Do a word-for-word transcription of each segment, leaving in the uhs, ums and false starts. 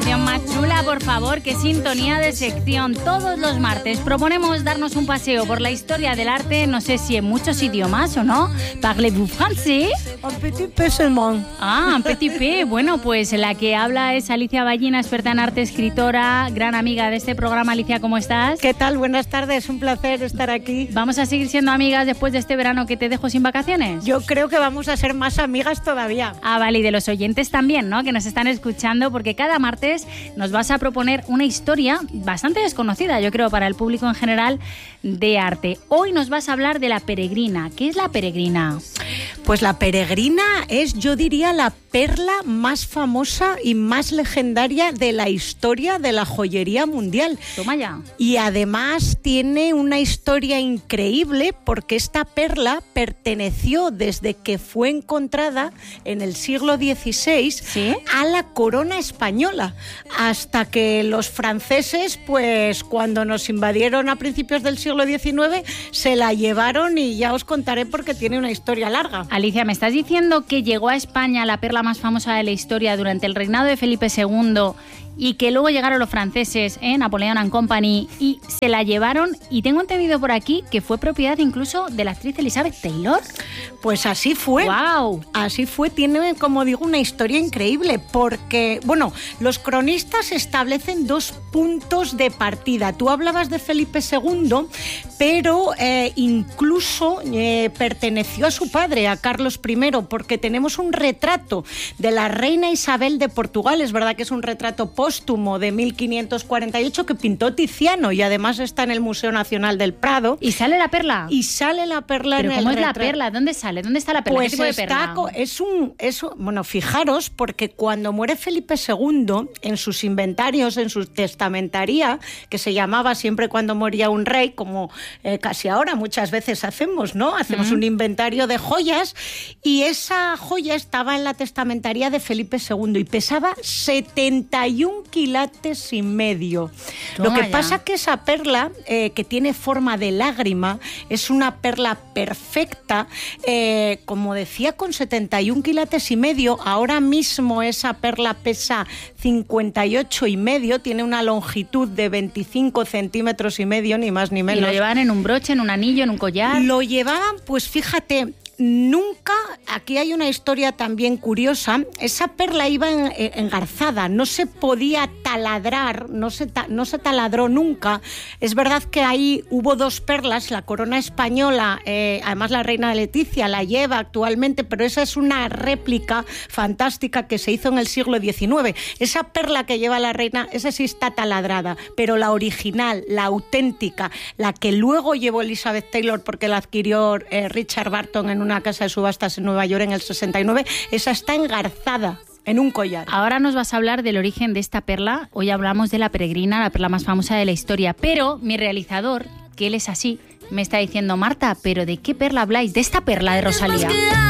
canción más chula, por favor, qué sintonía de sección. Todos los martes proponemos darnos un paseo por la historia del arte, no sé si en muchos idiomas o no. ¿Parlez-vous français? Un petit peu seulement. Ah, un petit peu. Bueno, pues la que habla es Alicia Ballina, experta en arte, escritora, gran amiga de este programa. Alicia, ¿cómo estás? ¿Qué tal? Buenas tardes, un placer estar aquí. ¿Vamos a seguir siendo amigas después de este verano que te dejo sin vacaciones? Yo creo que vamos a ser más amigas todavía. Ah, vale, y de los oyentes también, ¿no? Que nos están escuchando, porque cada martes nos vas a proponer una historia bastante desconocida, yo creo, para el público en general de arte. Hoy nos vas a hablar de La Peregrina. ¿Qué es La Peregrina? Pues La Peregrina es, yo diría, la perla más famosa y más legendaria de la historia de la joyería mundial. Toma ya. Y además tiene una historia increíble porque esta perla perteneció desde que fue encontrada en el siglo dieciséis, ¿sí?, a la corona española, hasta que los franceses, pues cuando nos invadieron a principios del siglo diecinueve, se la llevaron y ya os contaré porque tiene una historia larga. Alicia, ¿me estás diciendo que llegó a España la perla más famosa de la historia durante el reinado de Felipe segundo y que luego llegaron los franceses, eh, Napoleon and Company, y se la llevaron? Y tengo entendido por aquí que fue propiedad incluso de la actriz Elizabeth Taylor. Pues así fue. ¡Wow! Así fue. Tiene, como digo, una historia increíble porque, bueno, los cronistas establecen dos puntos de partida. Tú hablabas de Felipe segundo, pero eh, incluso eh, perteneció a su padre, a Carlos primero, porque tenemos un retrato de la reina Isabel de Portugal. Es verdad que es un retrato póstumo de mil quinientos cuarenta y ocho que pintó Tiziano y además está en el Museo Nacional del Prado. ¿Y sale la perla? Y sale la perla en el ¿Pero cómo es retrato. la perla? ¿Dónde sale? ¿Dónde está la perla? Pues ¿Qué tipo de está, perla? es un, es un, bueno, fijaros, porque cuando muere Felipe segundo, en sus inventarios, en su testamentaría, que se llamaba siempre cuando moría un rey, como eh, casi ahora muchas veces hacemos, ¿no? Hacemos uh-huh. un inventario de joyas, y esa joya estaba en la testamentaría de Felipe segundo y pesaba setenta y un quilates y medio. Toma Lo que ya. pasa que esa perla, eh, que tiene forma de lágrima, es una perla perfecta, eh, como decía, con setenta y un quilates y medio. Ahora mismo esa perla pesa cincuenta y ocho y medio, tiene una longitud de veinticinco centímetros y medio, ni más ni menos. ¿Y lo llevaban en un broche, en un anillo, en un collar? Lo llevaban, pues fíjate, nunca, aquí hay una historia también curiosa, esa perla iba en, en, engarzada, no se podía taladrar, no se, ta, no se taladró nunca. Es verdad que ahí hubo dos perlas, la corona española, eh, además la reina Leticia la lleva actualmente, pero esa es una réplica fantástica que se hizo en el siglo diecinueve. Esa perla que lleva la reina, esa sí está taladrada, pero la original, la auténtica, la que luego llevó Elizabeth Taylor porque la adquirió eh, Richard Barton en una casa de subastas en Nueva York en el sesenta y nueve, esa está engarzada en un collar. Ahora nos vas a hablar del origen de esta perla. Hoy hablamos de La Peregrina, la perla más famosa de la historia. Pero mi realizador, que él es así, me está diciendo: Marta, ¿pero de qué perla habláis? De esta perla de Rosalía.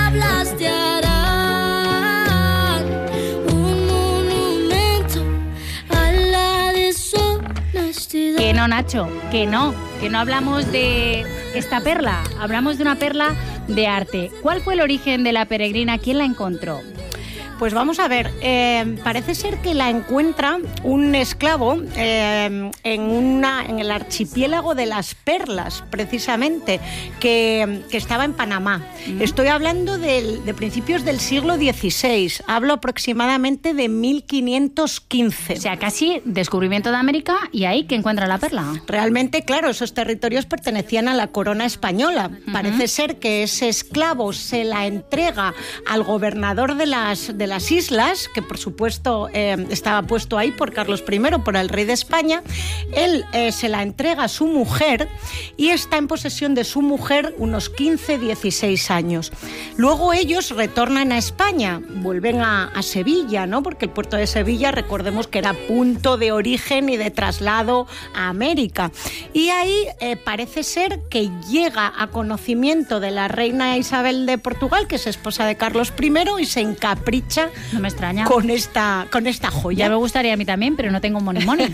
Que no, Nacho, que no, que no hablamos de esta perla, hablamos de una perla de arte. ¿Cuál fue el origen de La Peregrina? ¿Quién la encontró? Pues vamos a ver, eh, parece ser que la encuentra un esclavo eh, en, una, en el archipiélago de las Perlas, precisamente, que, que estaba en Panamá. Mm. Estoy hablando del, de principios del siglo dieciséis, hablo aproximadamente de mil quinientos quince. O sea, casi descubrimiento de América, y ahí que encuentra la perla. Realmente, claro, esos territorios pertenecían a la corona española. Uh-huh. Parece ser que ese esclavo se la entrega al gobernador de las... De de las islas, que por supuesto eh, estaba puesto ahí por Carlos primero, por el rey de España. Él eh, se la entrega a su mujer y está en posesión de su mujer unos quince, dieciséis años. Luego ellos retornan a España, vuelven a, a Sevilla, ¿no? Porque el puerto de Sevilla, recordemos que era punto de origen y de traslado a América. Y ahí eh, parece ser que llega a conocimiento de la reina Isabel de Portugal, que es esposa de Carlos primero, y se encapricha hecha no me extraña. con esta, con esta joya. Ya me gustaría a mí también, pero no tengo money money.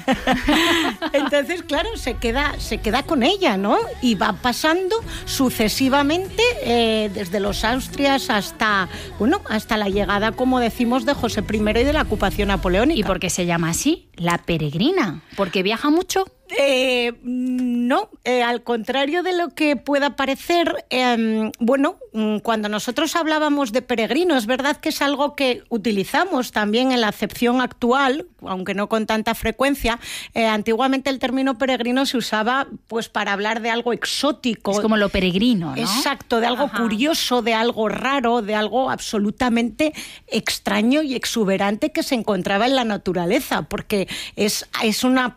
Entonces, claro, se queda, se queda con ella, ¿no? Y va pasando sucesivamente eh, desde los Austrias hasta, bueno, hasta la llegada, como decimos, de José primero y de la ocupación napoleónica. ¿Y por qué se llama así? La peregrina. ¿Porque viaja mucho? Eh, no, eh, al contrario de lo que pueda parecer, eh, bueno, cuando nosotros hablábamos de peregrino, es verdad que es algo que utilizamos también en la acepción actual, aunque no con tanta frecuencia. Eh, antiguamente el término peregrino se usaba pues para hablar de algo exótico. Es como lo peregrino, ¿no? Exacto, de algo Ajá. curioso, de algo raro, de algo absolutamente extraño y exuberante que se encontraba en la naturaleza, porque es, es una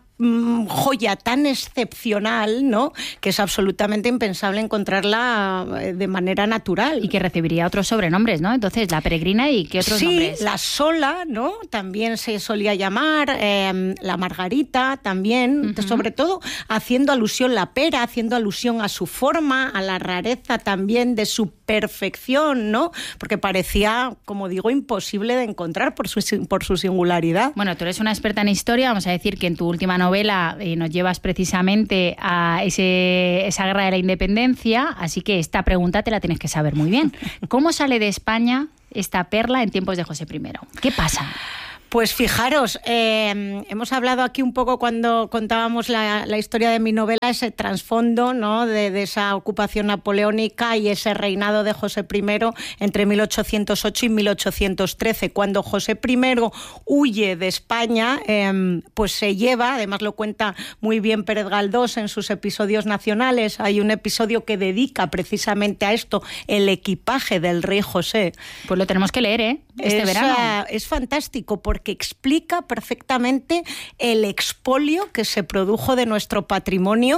joya tan excepcional, ¿no?, que es absolutamente impensable encontrarla de manera natural. Y que recibiría otros sobrenombres, ¿no? Entonces, la peregrina, ¿y qué otros sí, nombres? Sí, la sola, ¿no?, también se solía llamar, eh, la margarita también, uh-huh. sobre todo haciendo alusión, la pera, haciendo alusión a su forma, a la rareza también de su perfección, ¿no?, porque parecía, como digo, imposible de encontrar por su, por su singularidad. Bueno, tú eres una experta en historia, vamos a decir que en tu última novela eh, nos llevas precisamente a ese, esa guerra de la independencia, así que esta pregunta te la tienes que saber muy bien. ¿Cómo sale de España esta perla en tiempos de José primero? ¿Qué pasa? Pues fijaros, eh, hemos hablado aquí un poco cuando contábamos la, la historia de mi novela, ese trasfondo, ¿no?, de, de esa ocupación napoleónica y ese reinado de José primero entre mil ochocientos ocho y mil ochocientos trece. Cuando José primero huye de España, eh, pues se lleva, además lo cuenta muy bien Pérez Galdós en sus episodios nacionales, hay un episodio que dedica precisamente a esto, el equipaje del rey José. Pues lo tenemos que leer, ¿eh?, este es, verano. Uh, es fantástico porque que explica perfectamente el expolio que se produjo de nuestro patrimonio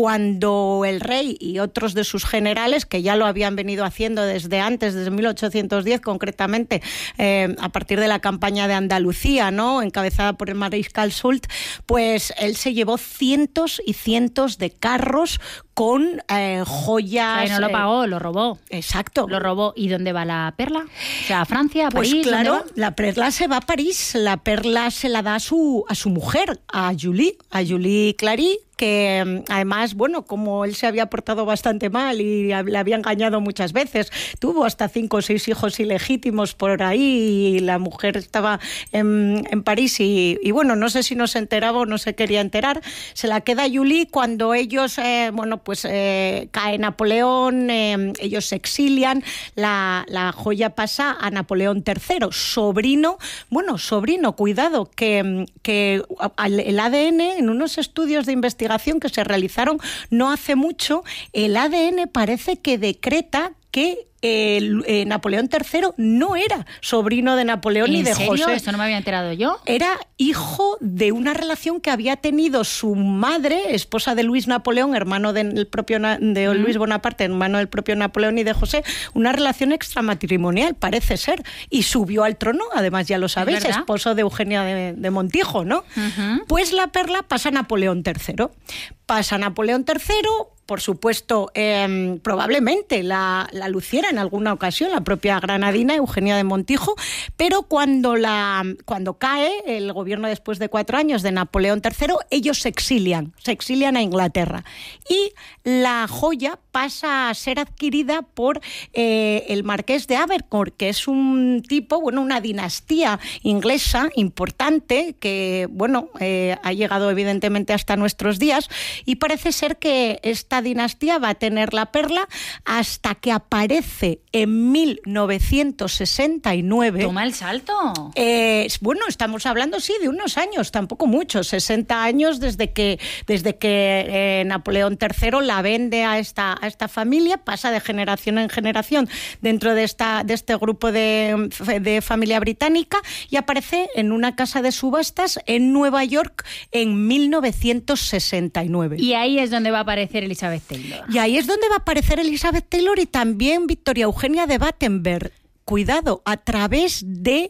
cuando el rey y otros de sus generales, que ya lo habían venido haciendo desde antes, desde mil ochocientos diez concretamente, eh, a partir de la campaña de Andalucía, ¿no?, encabezada por el mariscal Soult, pues él se llevó cientos y cientos de carros con eh, joyas. Ay, no lo pagó, eh, lo robó. Exacto. Lo robó. ¿Y dónde va la perla? O sea, ¿a Francia, a pues París? Claro, la perla se va a París. La perla se la da a su, a su mujer, a Julie, a Julie Clary, que además, bueno, como él se había portado bastante mal y le había engañado muchas veces, tuvo hasta cinco o seis hijos ilegítimos por ahí y la mujer estaba en, en París y, y bueno, no sé si no se enteraba o no se quería enterar, se la queda Julie cuando ellos, eh, bueno, pues eh, cae Napoleón, eh, ellos se exilian, la, la joya pasa a Napoleón tercero, sobrino, bueno, sobrino, cuidado, que, que el A D N en unos estudios de investigación que se realizaron no hace mucho, el A D N parece que decreta que el, eh, Napoleón tercero no era sobrino de Napoleón ni de serio? José. ¿Esto no me había enterado yo? Era hijo de una relación que había tenido su madre, esposa de Luis Napoleón, hermano del propio de uh-huh. Luis Bonaparte, hermano del propio Napoleón y de José, una relación extramatrimonial, parece ser, y subió al trono, además ya lo sabéis, esposo de Eugenia de, de Montijo, ¿no? Uh-huh. Pues la perla pasa a Napoleón tercero. Pasa a Napoleón tercero, por supuesto, eh, probablemente la, la luciera en alguna ocasión la propia granadina Eugenia de Montijo, pero cuando, la, cuando cae el gobierno después de cuatro años de Napoleón tercero, ellos se exilian, se exilian a Inglaterra. Y la joya pasa a ser adquirida por eh, el marqués de Abercorn, que es un tipo, bueno, una dinastía inglesa importante que, bueno, eh, ha llegado evidentemente hasta nuestros días y parece ser que esta dinastía va a tener la perla hasta que aparece en mil novecientos sesenta y nueve. Toma el salto. Eh, bueno, estamos hablando, sí, de unos años, tampoco muchos, sesenta años desde que, desde que eh, Napoleón tercero la vende a esta, a esta familia, pasa de generación en generación dentro de, esta, de este grupo de, de familia británica y aparece en una casa de subastas en Nueva York en mil novecientos sesenta y nueve. Y ahí es donde va a aparecer Elizabeth Taylor. Y ahí es donde va a aparecer Elizabeth Taylor y también Victoria Eugenia de Battenberg. Cuidado, a través de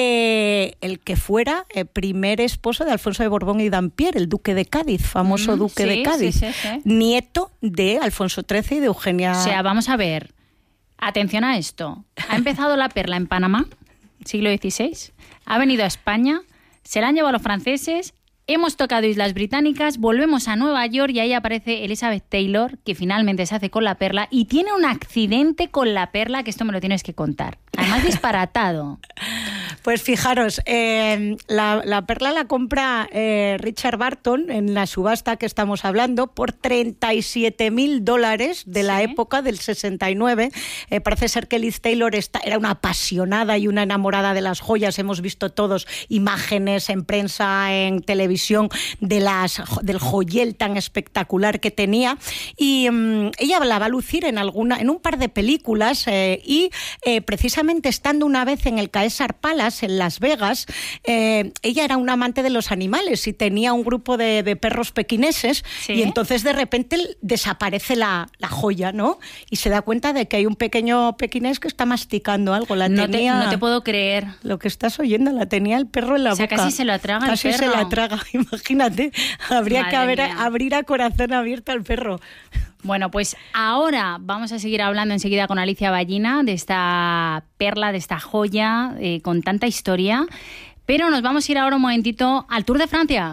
eh, el que fuera el primer esposo de Alfonso de Borbón y Dampierre, el duque de Cádiz, famoso mm, duque sí, de Cádiz, sí, sí, sí. nieto de Alfonso trece y de Eugenia. O sea, vamos a ver, atención a esto. ¿Ha empezado la perla en Panamá? siglo dieciséis, ha venido a España, se la han llevado a los franceses, hemos tocado Islas Británicas, volvemos a Nueva York y ahí aparece Elizabeth Taylor, que finalmente se hace con la perla y tiene un accidente con la perla, que esto me lo tienes que contar. Además, disparatado. Pues fijaros, eh, la, la perla la compra eh, Richard Barton en la subasta que estamos hablando por treinta y siete mil dólares de la ¿Sí? época del sesenta y nueve. Eh, parece ser que Liz Taylor está, era una apasionada y una enamorada de las joyas. Hemos visto todos imágenes en prensa, en televisión, de las, del joyel tan espectacular que tenía. Y um, ella la va a lucir en, alguna, en un par de películas eh, y eh, precisamente estando una vez en el Caesar Palace, en Las Vegas, eh, ella era una amante de los animales y tenía un grupo de, de perros pequineses. ¿Sí? Y entonces de repente desaparece la, la joya, ¿no? Y se da cuenta de que hay un pequeño pequinés que está masticando algo. La no, tenía, te, no te puedo creer. Lo que estás oyendo, la tenía el perro en la o sea, boca. Casi se la traga casi el perro. Casi se la traga, imagínate. Habría Madre que haber, abrir a corazón abierto al perro. Bueno, pues ahora vamos a seguir hablando enseguida con Alicia Ballina de esta perla, de esta joya eh, con tanta historia, pero nos vamos a ir ahora un momentito al Tour de Francia.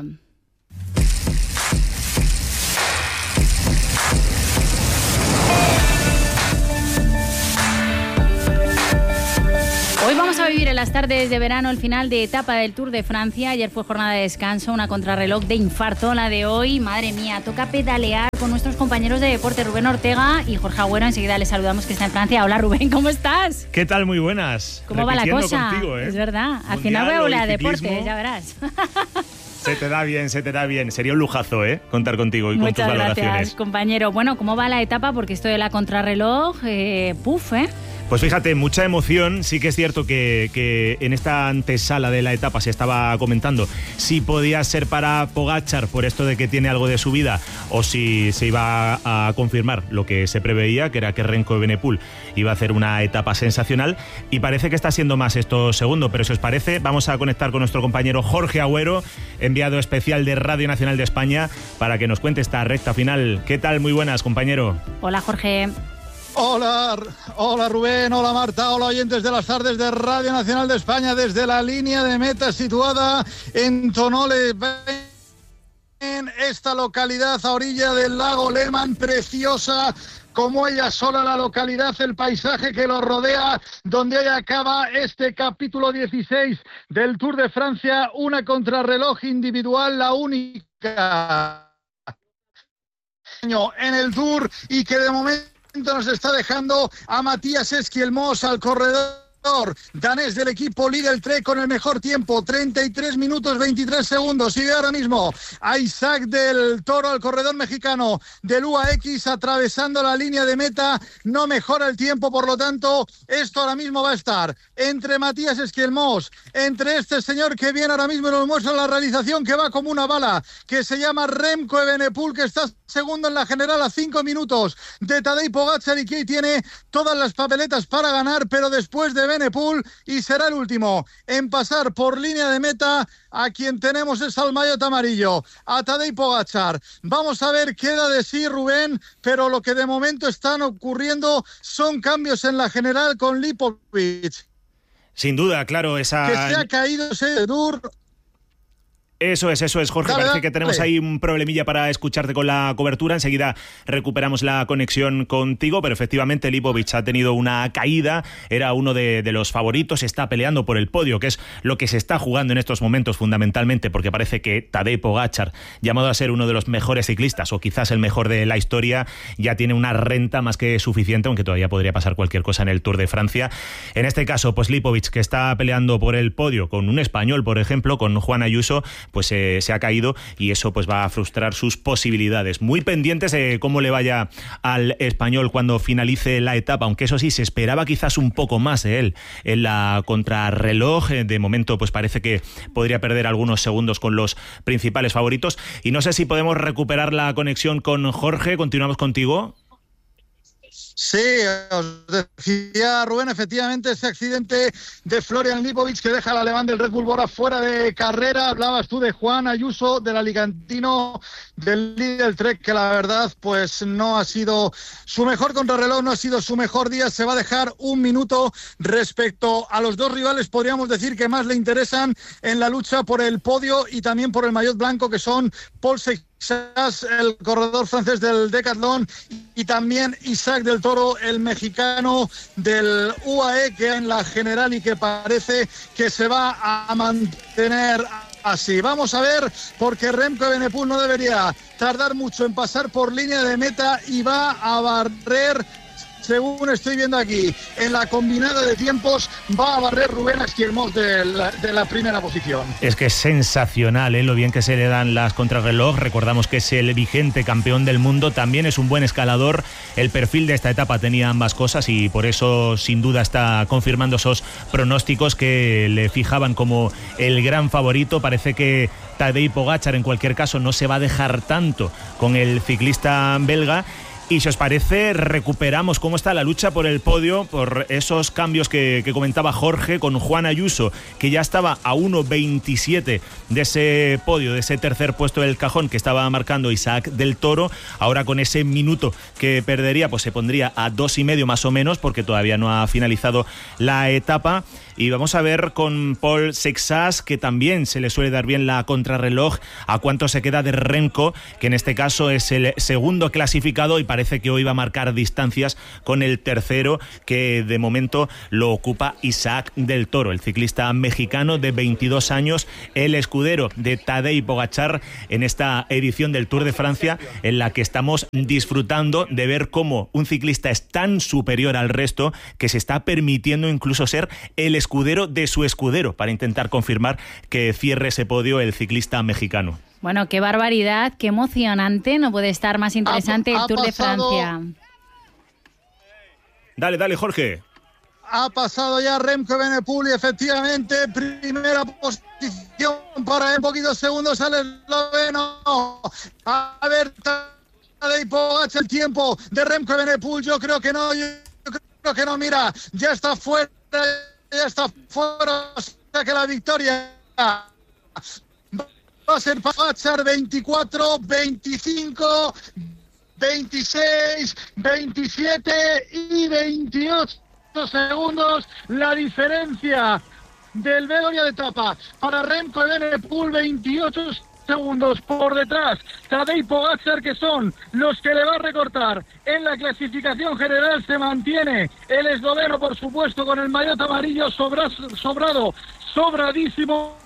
Hoy vamos a vivir en las tardes de verano el final de etapa del Tour de Francia. Ayer fue jornada de descanso, una contrarreloj de infarto. La de hoy, madre mía, toca pedalear con nuestros compañeros de deporte, Rubén Ortega y Jorge Agüero. Enseguida les saludamos, que está en Francia. Hola, Rubén, ¿cómo estás? ¿Qué tal? Muy buenas. ¿Cómo va la cosa? Contigo, ¿eh? Es verdad. Al Mundial, final voy a hablar de ciclismo. deporte, ya verás. Se te da bien, se te da bien. Sería un lujazo, ¿eh? Contar contigo y Muchas con tus valoraciones. Gracias, compañero. Bueno, ¿cómo va la etapa? Porque esto de la contrarreloj, eh, puf, ¿eh? Pues fíjate, mucha emoción. Sí que es cierto que, que en esta antesala de la etapa se estaba comentando si podía ser para Pogačar por esto de que tiene algo de subida o si se iba a confirmar lo que se preveía, que era que Remco Evenepoel iba a hacer una etapa sensacional, y parece que está siendo más esto segundo. Pero si os parece, vamos a conectar con nuestro compañero Jorge Agüero, enviado especial de Radio Nacional de España, para que nos cuente esta recta final. ¿Qué tal? Muy buenas, compañero. Hola, Jorge. Hola, hola Rubén, hola Marta, hola oyentes de las tardes de Radio Nacional de España, desde la línea de meta situada en Tonole, en esta localidad a orilla del lago Lehmann, preciosa como ella sola la localidad, el paisaje que lo rodea, donde ahí acaba este capítulo dieciséis del Tour de Francia, una contrarreloj individual, la única en el Tour, y que de momento nos está dejando a Matías Esquielmos, al corredor danés del equipo Lidl Trek, con el mejor tiempo, treinta y tres minutos veintitrés segundos. Sigue ahora mismo a Isaac del Toro, al corredor mexicano del U A X, atravesando la línea de meta. No mejora el tiempo, por lo tanto esto ahora mismo va a estar entre Matías Esquielmos, entre este señor que viene ahora mismo, nos muestra la realización, que va como una bala, que se llama Remco Evenepoel, que está segundo en la general a cinco minutos de Tadej Pogačar y que tiene todas las papeletas para ganar, pero después de Evenepoel, y será el último en pasar por línea de meta. A quien tenemos es al maillot amarillo, a Tadej Pogačar. Vamos a ver qué da de sí Rubén, pero lo que de momento están ocurriendo son cambios en la general con Lipovic. Sin duda, claro, esa... que se ha caído ese Tour. Eso es, eso es, Jorge. Dale, Parece dale. que tenemos ahí un problemilla para escucharte con la cobertura. Enseguida recuperamos la conexión contigo, pero efectivamente Lipovic ha tenido una caída. Era uno de, de los favoritos, está peleando por el podio, que es lo que se está jugando en estos momentos fundamentalmente, porque parece que Tadej Pogačar, llamado a ser uno de los mejores ciclistas, o quizás el mejor de la historia, ya tiene una renta más que suficiente, aunque todavía podría pasar cualquier cosa en el Tour de Francia. En este caso, pues Lipovic, que está peleando por el podio con un español, por ejemplo, con Juan Ayuso, pues eh, se ha caído, y eso pues va a frustrar sus posibilidades. Muy pendientes de cómo le vaya al español cuando finalice la etapa, aunque eso sí, se esperaba quizás un poco más de él en la contrarreloj. De momento pues parece que podría perder algunos segundos con los principales favoritos, y no sé si podemos recuperar la conexión con Jorge. Continuamos contigo. Sí, os decía Rubén, efectivamente ese accidente de Florian Lipovic que deja al alemán del Red Bull Bora fuera de carrera. Hablabas tú de Juan Ayuso, del alicantino del Lidl Trek, que la verdad pues no ha sido su mejor contrarreloj, no ha sido su mejor día. Se va a dejar un minuto respecto a los dos rivales, podríamos decir, que más le interesan en la lucha por el podio y también por el maillot blanco, que son Paul Seixas, el corredor francés del Decathlon, y también Isaac del Toro, el mexicano del U A E, que en la general y que parece que se va a mantener así. Vamos a ver, porque Remco Evenepoel no debería tardar mucho en pasar por línea de meta y va a barrer, según estoy viendo aquí, en la combinada de tiempos, va a barrer Rubén Esquilmós de la, de la primera posición. Es que es sensacional, ¿eh? Lo bien que se le dan las contrarreloj. Recordamos que es el vigente campeón del mundo, también es un buen escalador. El perfil de esta etapa tenía ambas cosas y por eso sin duda está confirmando esos pronósticos que le fijaban como el gran favorito. Parece que Tadej Pogačar en cualquier caso no se va a dejar tanto con el ciclista belga. Y si os parece, recuperamos cómo está la lucha por el podio, por esos cambios que, que comentaba Jorge, con Juan Ayuso, que ya estaba a uno veintisiete de ese podio, de ese tercer puesto del cajón que estaba marcando Isaac del Toro. Ahora con ese minuto que perdería, pues se pondría a dos y medio más o menos, porque todavía no ha finalizado la etapa. Y vamos a ver con Paul Seixas, que también se le suele dar bien la contrarreloj, a cuánto se queda de Remco, que en este caso es el segundo clasificado y parece que hoy va a marcar distancias con el tercero, que de momento lo ocupa Isaac del Toro, el ciclista mexicano de veintidós años, el escudero de Tadej Pogačar en esta edición del Tour de Francia, en la que estamos disfrutando de ver cómo un ciclista es tan superior al resto que se está permitiendo incluso ser el escudero de su escudero para intentar confirmar que cierre ese podio el ciclista mexicano. Bueno, qué barbaridad, qué emocionante, no puede estar más interesante ha, el Tour ha pasado... de Francia. Dale, dale, Jorge. Ha pasado ya Remco Evenepoel y efectivamente primera posición para él, poquitos segundos al esloveno. A ver, Tadej Pogačar, el tiempo de Remco Evenepoel, yo creo que no, yo creo que no, mira, ya está fuera, ya está fuera, o sea que la victoria va a ser Pogačar. Veinticuatro, veinticinco, veintiséis, veintisiete y veintiocho segundos la diferencia del velorio de etapa para Remco Evenepoel. Veintiocho segundos por detrás Tadej Pogačar, que son los que le va a recortar en la clasificación general. Se mantiene el esloveno, por supuesto, con el maillot amarillo sobra, sobrado, sobradísimo.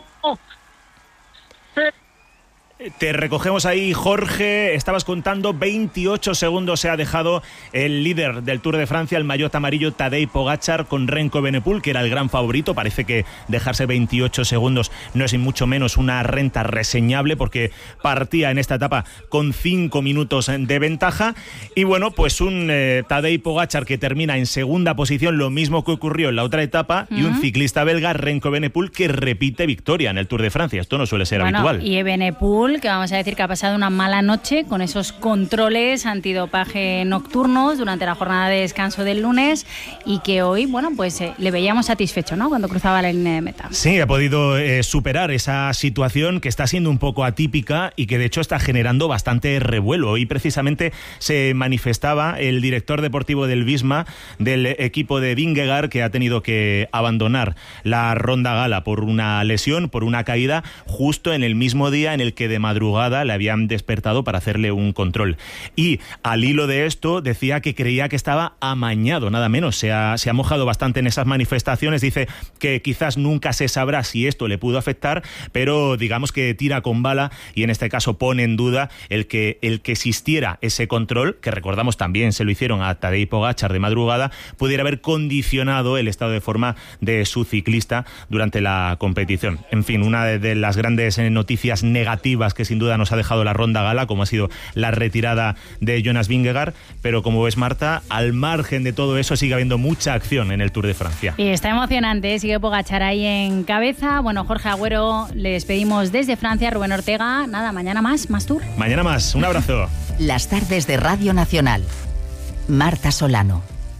Te recogemos ahí, Jorge. Estabas contando, veintiocho segundos se ha dejado el líder del Tour de Francia, el maillot amarillo Tadej Pogačar, con Remco Evenepoel, que era el gran favorito. Parece que dejarse veintiocho segundos no es ni mucho menos una renta reseñable, porque partía en esta etapa con cinco minutos de ventaja. Y bueno, pues un eh, Tadej Pogačar que termina en segunda posición, lo mismo que ocurrió en la otra etapa, uh-huh. y un ciclista belga, Remco Evenepoel, que repite victoria en el Tour de Francia. Esto no suele ser bueno, habitual. Y Evenepoel, que vamos a decir que ha pasado una mala noche con esos controles antidopaje nocturnos durante la jornada de descanso del lunes, y que hoy, bueno, pues eh, le veíamos satisfecho, ¿no?, cuando cruzaba la línea de meta. Sí, ha podido eh, superar esa situación que está siendo un poco atípica y que de hecho está generando bastante revuelo. Y precisamente se manifestaba el director deportivo del Visma, del equipo de Vingegaard, que ha tenido que abandonar la Ronda Gala por una lesión, por una caída, justo en el mismo día en el que de madrugada le habían despertado para hacerle un control. Y al hilo de esto decía que creía que estaba amañado, nada menos. Se ha, se ha mojado bastante en esas manifestaciones. Dice que quizás nunca se sabrá si esto le pudo afectar, pero digamos que tira con bala, y en este caso pone en duda el que, el que existiera ese control, que recordamos también se lo hicieron a Tadej Pogačar de madrugada, pudiera haber condicionado el estado de forma de su ciclista durante la competición. En fin, una de, de las grandes noticias negativas que sin duda nos ha dejado la Ronda Gala, como ha sido la retirada de Jonas Vingegaard, pero como ves, Marta, al margen de todo eso sigue habiendo mucha acción en el Tour de Francia. Y está emocionante, sigue Pogačar ahí en cabeza. Bueno, Jorge Agüero, le despedimos desde Francia. Rubén Ortega, nada, mañana más, más Tour. Mañana más, un abrazo. Las tardes de Radio Nacional. Marta Solano.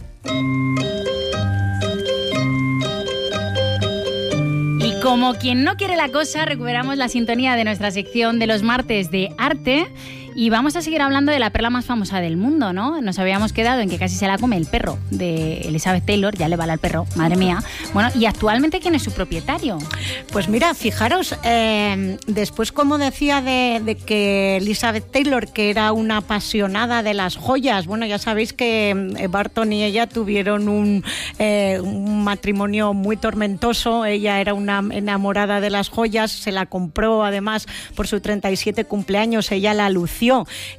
Y como quien no quiere la cosa, recuperamos la sintonía de nuestra sección de los martes de arte. Y vamos a seguir hablando de la perla más famosa del mundo, ¿no? Nos habíamos quedado en que casi se la come el perro de Elizabeth Taylor, ya le vale al perro, madre mía. Bueno, ¿y actualmente quién es su propietario? Pues mira, fijaros, eh, después, como decía, de, de que Elizabeth Taylor, que era una apasionada de las joyas, bueno, ya sabéis que Barton y ella tuvieron un, eh, un matrimonio muy tormentoso. Ella era una enamorada de las joyas, se la compró además por su treinta y siete cumpleaños, ella la lució.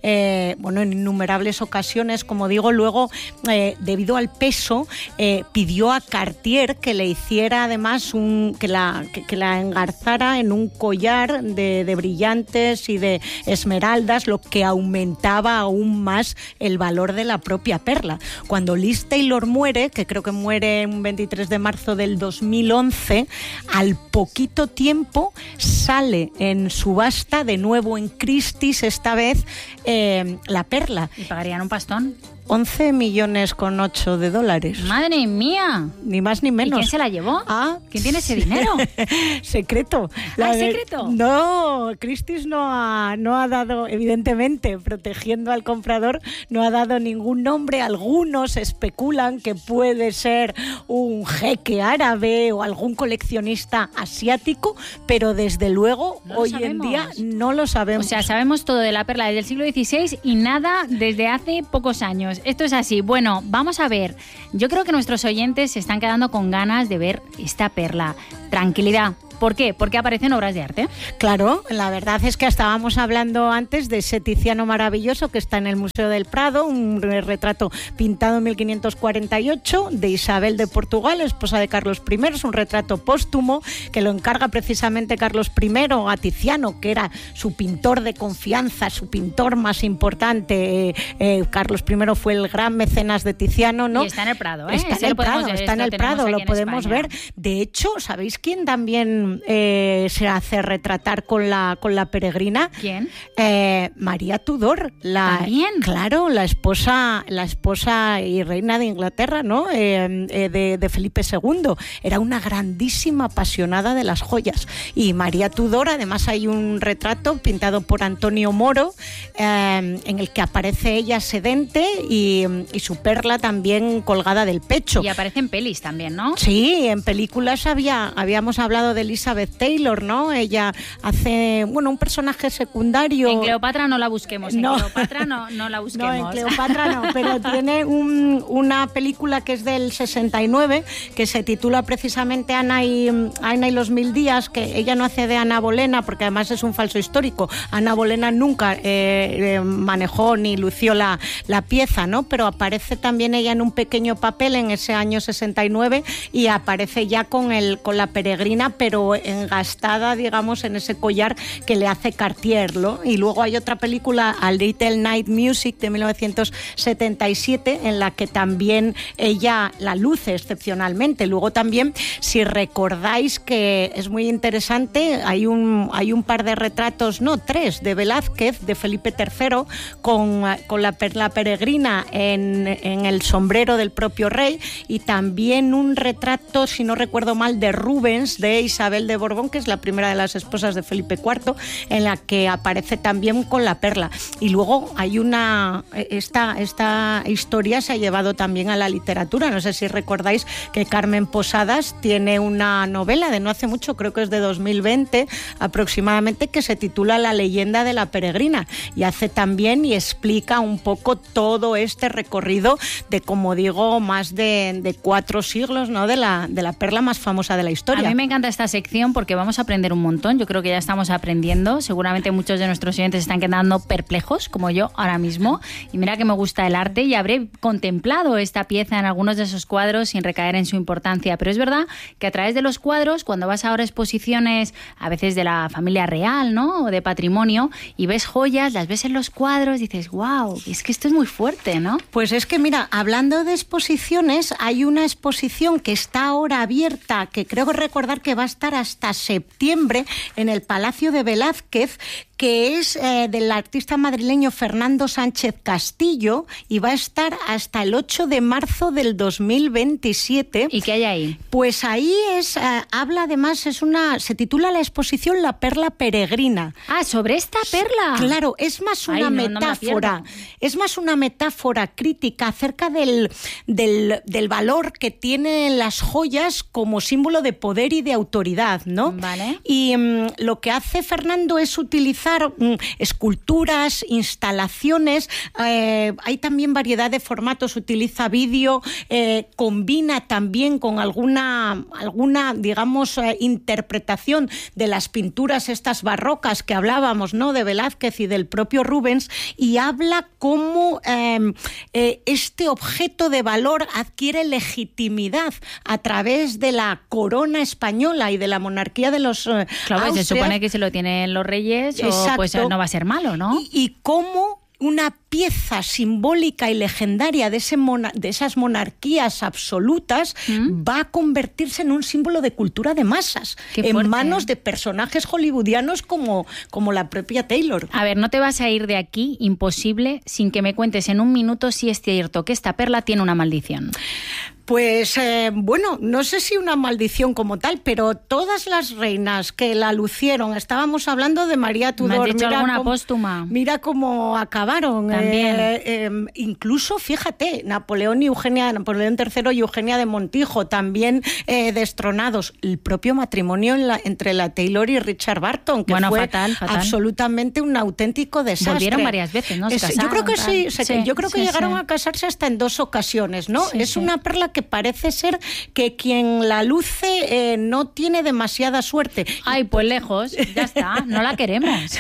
Eh, bueno, en innumerables ocasiones, como digo, luego, eh, debido al peso, eh, pidió a Cartier que le hiciera además un, que la, que, que la engarzara en un collar de, de brillantes y de esmeraldas, lo que aumentaba aún más el valor de la propia perla. Cuando Liz Taylor muere, que creo que muere un veintitrés de marzo del dos mil once, al poquito tiempo sale en subasta de nuevo en Christie's, esta vez eh, la perla. ¿Y pagarían un pastón? once millones con ocho de dólares. ¡Madre mía! Ni más ni menos. ¿Y quién se la llevó? Ah, ¿Quién tiene ese dinero? Secreto. ¿Ah, es secreto? No, Christie's no ha, no ha dado, evidentemente, protegiendo al comprador, no ha dado ningún nombre. Algunos especulan que puede ser un jeque árabe o algún coleccionista asiático, pero desde luego no hoy en día no lo sabemos. O sea, sabemos todo de la perla desde el siglo dieciséis y nada desde hace pocos años. Esto es así. Bueno, vamos a ver. Yo creo que nuestros oyentes se están quedando con ganas de ver esta perla. Tranquilidad. ¿Por qué? Porque aparecen obras de arte. Claro, la verdad es que estábamos hablando antes de ese Tiziano maravilloso que está en el Museo del Prado, un retrato pintado en mil quinientos cuarenta y ocho de Isabel de Portugal, esposa de Carlos primero, es un retrato póstumo que lo encarga precisamente Carlos primero a Tiziano, que era su pintor de confianza, su pintor más importante. Eh, eh, Carlos primero fue el gran mecenas de Tiziano, ¿no? Y está en el Prado, ¿eh? Está en el Prado, ver, está en el Prado, lo podemos ver. De hecho, ¿sabéis quién también Eh, se hace retratar con la con la peregrina? ¿Quién? Eh, María Tudor, la ¿También? Claro, la esposa, la esposa y reina de Inglaterra, ¿no? Eh, eh, de, de Felipe segundo. Era una grandísima apasionada de las joyas. Y María Tudor, además, hay un retrato pintado por Antonio Moro, eh, en el que aparece ella sedente y, y su perla también colgada del pecho. Y aparece en pelis también, ¿no? Sí, en películas había, habíamos hablado de Elizabeth Taylor, ¿no? Ella hace, bueno, un personaje secundario. En Cleopatra no la busquemos, en no. Cleopatra no, no la busquemos. No, en Cleopatra no, pero tiene un, una película que es del sesenta y nueve, que se titula precisamente Ana y, Ana y los mil días, que ella no hace de Ana Bolena, porque además es un falso histórico. Ana Bolena nunca eh, eh, manejó ni lució la, la pieza, ¿no? Pero aparece también ella en un pequeño papel en ese año sesenta y nueve y aparece ya con, el, con la peregrina, pero engastada, digamos, en ese collar que le hace Cartier, ¿no? Y luego hay otra película, A Little Night Music, de mil novecientos setenta y siete, en la que también ella la luce excepcionalmente. Luego también, si recordáis, que es muy interesante, hay un, hay un par de retratos, no, tres, de Velázquez, de Felipe tercero, con, con la perla peregrina en, en el sombrero del propio rey, y también un retrato, si no recuerdo mal, de Rubens, de Isabel de Borbón, que es la primera de las esposas de Felipe cuarto, en la que aparece también con la perla. Y luego hay una, esta, esta historia se ha llevado también a la literatura. No sé si recordáis que Carmen Posadas tiene una novela de no hace mucho, creo que es de dos mil veinte aproximadamente, que se titula La leyenda de la peregrina, y hace también y explica un poco todo este recorrido de, como digo, más de, de cuatro siglos, ¿no? de la, de la perla más famosa de la historia. A mí me encanta esta sección porque vamos a aprender un montón. Yo creo que ya estamos aprendiendo. Seguramente muchos de nuestros oyentes están quedando perplejos, como yo ahora mismo. Y mira que me gusta el arte y habré contemplado esta pieza en algunos de esos cuadros sin recaer en su importancia. Pero es verdad que a través de los cuadros, cuando vas ahora a exposiciones, a veces de la familia real, ¿no? O de patrimonio, y ves joyas, las ves en los cuadros, dices, wow, es que esto es muy fuerte, ¿no? Pues es que, mira, hablando de exposiciones, hay una exposición que está ahora abierta, que creo recordar que va a estar hasta septiembre en el Palacio de Velázquez, que es eh, del artista madrileño Fernando Sánchez Castillo y va a estar hasta el ocho de marzo del dos mil veintisiete. ¿Y qué hay ahí? Pues ahí es, eh, habla además, es una, se titula la exposición La Perla Peregrina. Ah, sobre esta perla. Claro, es más una Ay, no, metáfora, no me es más una metáfora crítica acerca del, del, del valor que tienen las joyas como símbolo de poder y de autoridad, ¿no? Vale. Y um, lo que hace Fernando es utilizar um, esculturas, instalaciones, eh, hay también variedad de formatos, utiliza vídeo, eh, combina también con alguna, alguna digamos, eh, interpretación de las pinturas estas barrocas que hablábamos, ¿no? De Velázquez y del propio Rubens, y habla cómo eh, eh, este objeto de valor adquiere legitimidad a través de la corona española y de la monarquía de los eh, Claro, Austrias. se supone que se lo tienen los reyes. Exacto. O pues no va a ser malo, ¿no? Y, y cómo una pieza simbólica y legendaria de, ese mona, de esas monarquías absolutas ¿Mm? va a convertirse en un símbolo de cultura de masas, en manos de personajes hollywoodianos como, como la propia Taylor. A ver, no te vas a ir de aquí, imposible, sin que me cuentes en un minuto si es cierto que esta perla tiene una maldición. Pues eh, bueno, no sé si una maldición como tal, pero todas las reinas que la lucieron, estábamos hablando de María Tudor. ¿Me has dicho mira alguna cómo, póstuma? Mira cómo acabaron. También. Eh, eh, incluso, fíjate, Napoleón y Eugenia, Napoleón tercero y Eugenia de Montijo, también eh, destronados. El propio matrimonio en la, entre la Taylor y Richard Barton, que bueno, fue fatal, fatal. absolutamente un auténtico desastre. Volvieron varias veces, ¿no? Se es, casaron, yo creo que tal. sí, se, sí, yo creo que sí, llegaron sí. a casarse hasta en dos ocasiones, ¿no? Sí, es sí. una perla que parece ser que quien la luce eh, no tiene demasiada suerte. Ay, pues lejos, ya está, no la queremos.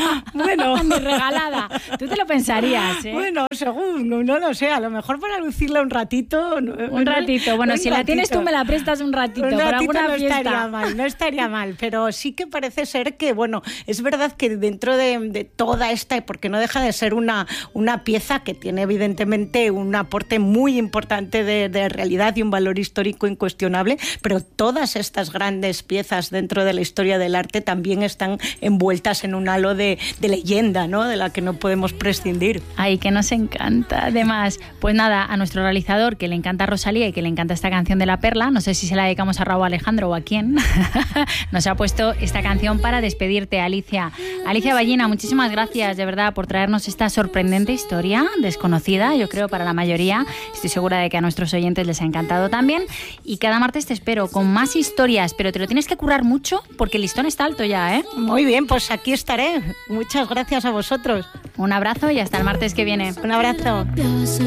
Bueno, ni regalada. Tú te lo pensarías, ¿eh? Bueno, según, no lo sé, a lo mejor para lucirla un ratito. Un ratito, bueno, un si ratito. la tienes tú me la prestas un ratito, Un para ratito alguna no fiesta. estaría mal, no estaría mal, pero sí que parece ser que, bueno, es verdad que dentro de, de toda esta, porque no deja de ser una, una pieza que tiene evidentemente un aporte muy importante de, de realidad y un valor histórico incuestionable, pero todas estas grandes piezas dentro de la historia del arte también están envueltas en un halo de, de leyenda, ¿no? De la que no podemos prescindir. Ay, que nos encanta. Además, pues nada, a nuestro realizador, que le encanta Rosalía y que le encanta esta canción de La Perla, no sé si se la dedicamos a Raúl Alejandro o a quién, nos ha puesto esta canción para despedirte, Alicia. Alicia Ballina, muchísimas gracias, de verdad, por traernos esta sorprendente historia, desconocida, yo creo, para la mayoría. Estoy segura de que a nuestros oyentes les ha encantado también. Y cada martes te espero con más historias, pero te lo tienes que currar mucho porque el listón está alto ya, ¿eh? Muy bien, pues aquí estaré. Muchas gracias a vosotros. Un abrazo y hasta el martes que viene. Un abrazo.